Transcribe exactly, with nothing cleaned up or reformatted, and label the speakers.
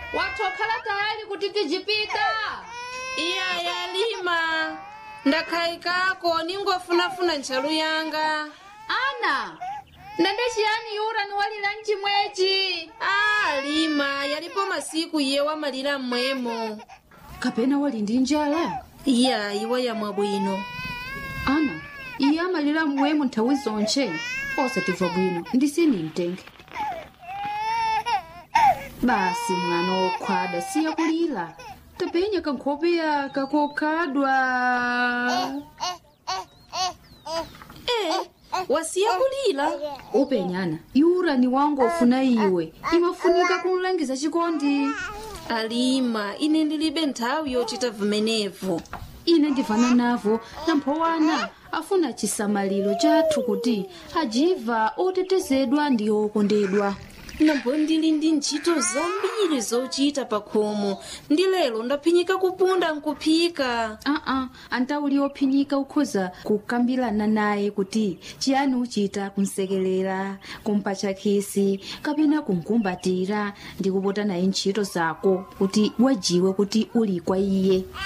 Speaker 1: Watokhala tayari kuti tijipita?
Speaker 2: Iya yalima. Ndakhaikako ningofunafuna ntchalu yanga.
Speaker 1: Ana, ndende chiyani yura niwalira mchimwechi?
Speaker 2: Ah, Lima, yalipo masiku iye wamalira mmwemo.
Speaker 1: Kapena wali ndi njala?
Speaker 2: Iya, iwe yamwa bwino.
Speaker 1: Ana, iye amalira mmwemo nthawi zonche. Osatimva bwino, ndisini mtenge. Basi mwana wokhwada siya kulira. Tapenya kankhope yaka kokhadwa.
Speaker 2: Eh, wasiya kulira?
Speaker 1: Upenyana, yura ni wangu ofuna iwe. Imafunika kumulangiza chikondi.
Speaker 2: Alima, ine ndilibe nthawi yochita vimenevo.
Speaker 1: Ine ndivana navo namphowana afuna chisamaliro chathu kuti ajiva otetezedwa ndi okondedwa.
Speaker 2: Nambo ndili ndi ntchito zambiri zochita pa khomo. Ndi lero ndaphinyika kupunda nkuphika.
Speaker 1: Aa, antauli ophinyika ukhoza kukambirana naye kuti chiyani uchita kumsekelera, kumpatcha khisi, kapena kumkumbatira ndi kupota naye ntchito zako kuti wajiwe kuti uli kwa iye.